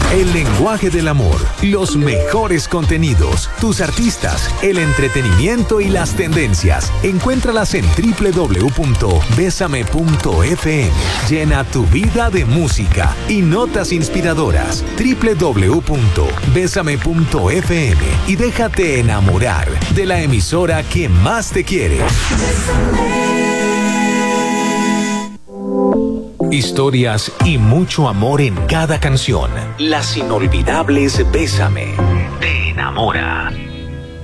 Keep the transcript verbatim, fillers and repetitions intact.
El lenguaje del amor, los mejores contenidos, tus artistas, el entretenimiento y las tendencias. Encuéntralas en doble u doble u doble u punto besame punto efe eme. Llena tu vida de música y notas inspiradoras. doble u doble u doble u punto besame punto efe eme y déjate enamorar de la emisora que más te quiere. Historias y mucho amor en cada canción. Las inolvidables Bésame te enamora.